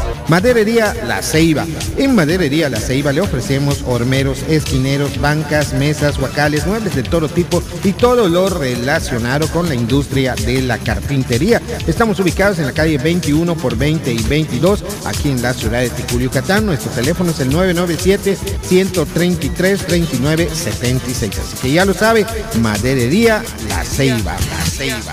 Maderería La Ceiba. En Maderería La Ceiba le ofrecemos hormeros, esquineros, bancas, mesas, huacales, muebles de todo tipo y todo lo relacionado con la industria de la carpintería. Estamos ubicados en la calle 21 por 20 y 22, aquí en la ciudad de Ticul, Yucatán. Nuestro teléfono es el 997-133-2976. Así que ya lo sabe, Maderería La Ceiba. La Ceiba.